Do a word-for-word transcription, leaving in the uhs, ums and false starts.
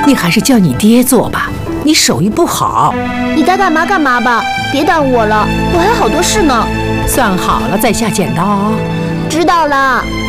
你还是叫你爹做吧，你手艺不好。 你该干嘛干嘛吧，别耽误我了，我还有好多事呢。 算好了再下剪刀哦。 知道了。